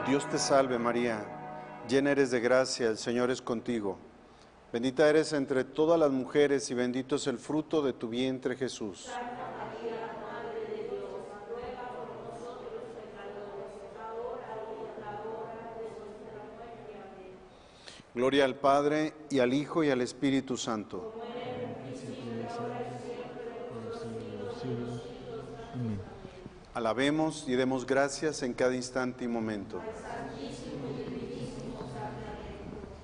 Dios te salve María, llena eres de gracia, el Señor es contigo. Bendita eres entre todas las mujeres y bendito es el fruto de tu vientre Jesús. Gloria al Padre, y al Hijo, y al Espíritu Santo. Amén. Alabemos y demos gracias en cada instante y momento.